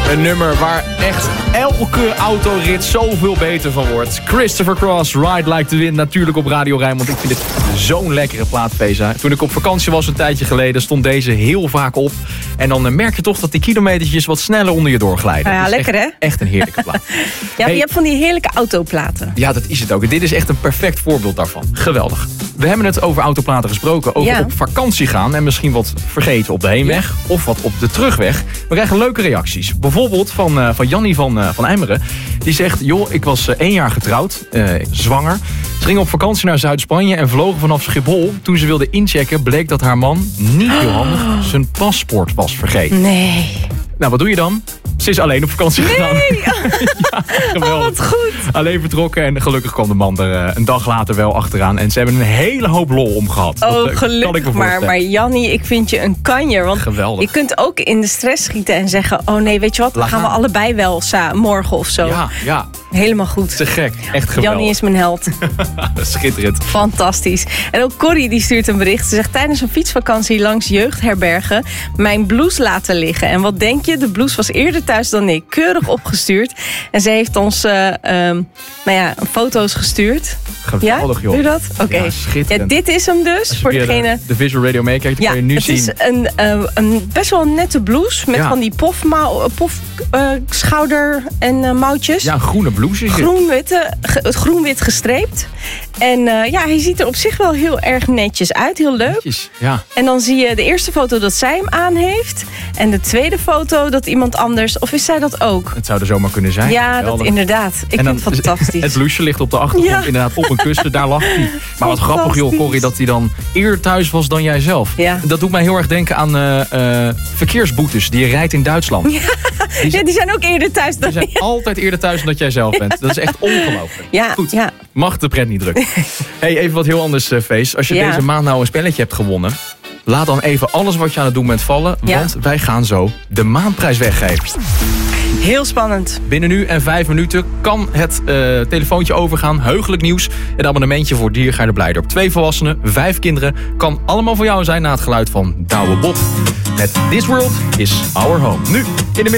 Een nummer waar echt elke autorit zoveel beter van wordt. Christopher Cross, Ride Like the Wind, natuurlijk op Radio Rijnmond. Ik vind dit zo'n lekkere plaat, Feza. Toen ik op vakantie was een tijdje geleden, stond deze heel vaak op. En dan merk je toch dat die kilometertjes wat sneller onder je doorglijden. Ja, lekker echt, hè? Echt een heerlijke plaat. Ja, je hebt van die heerlijke autoplaten. Ja, dat is het ook. Dit is echt een perfect voorbeeld daarvan. Geweldig. We hebben het over autoplaten gesproken. Over op vakantie gaan en misschien wat vergeten op de heenweg. Of wat op de terugweg. We krijgen leuke reacties. Bijvoorbeeld van Jannie van Eimeren. Die zegt, joh, ik was 1 jaar getrouwd. Zwanger. Ze ging op vakantie naar Zuid-Spanje en vlogen vanaf Schiphol. Toen ze wilde inchecken, bleek dat haar man niet heel handig zijn paspoort was vergeten. Nee. Nou, wat doe je dan? Ze is alleen op vakantie gegaan. Ja, geweldig. Wat goed. Alleen vertrokken en gelukkig kwam de man er een dag later wel achteraan. En ze hebben een hele hoop lol om gehad. Oh, gelukkig maar Jannie, ik vind je een kanjer. Want geweldig. Je kunt ook in de stress schieten en zeggen... oh nee, weet je wat, dan gaan we allebei wel morgen of zo. Ja. Helemaal goed. Te gek, echt geweldig. Jannie is mijn held. Schitterend. Fantastisch. En ook Corrie die stuurt een bericht. Ze zegt, tijdens een fietsvakantie langs jeugdherbergen... mijn blouse laten liggen. En wat denk je? De blouse was eerder thuis dan ik. Keurig opgestuurd. En ze heeft ons foto's gestuurd. Geweldig, joh. Doe je dat? Oké. Ja, schitterend. Ja, dit is hem dus. Voor degene... de visual radio meekijkt, kan je nu zien. Het is een best wel nette blouse. Met van die schouder en mouwtjes. Ja, een groene blouse. Groen-wit gestreept. En hij ziet er op zich wel heel erg netjes uit. Heel leuk. Netjes, ja. En dan zie je de eerste foto dat zij hem aan heeft. En de tweede foto dat iemand anders... Of is zij dat ook? Het zou er zomaar kunnen zijn. Ja, dat inderdaad. Ik vind het fantastisch. Het blouseje ligt op de achtergrond inderdaad op een kussen. Daar lag hij. Maar wat grappig, joh, Corrie, dat hij dan eerder thuis was dan jij zelf. Ja. Dat doet mij heel erg denken aan verkeersboetes die je rijdt in Duitsland. Ja, die zijn ook eerder thuis dan jij. Die zijn altijd eerder thuis dan dat jij zelf bent. Dat is echt ongelooflijk. Ja, goed. Ja. Mag de pret niet drukken. Hey, even wat heel anders, Fees. Als je deze maand nou een spelletje hebt gewonnen... laat dan even alles wat je aan het doen bent vallen. Want wij gaan zo de maandprijs weggeven. Heel spannend. Binnen nu en 5 minuten kan het telefoontje overgaan. Heugelijk nieuws. Een abonnementje voor Diergaarde Blijdorp. 2 volwassenen, 5 kinderen. Kan allemaal voor jou zijn na het geluid van Douwe Bob. Met This World is Our Home. Nu in de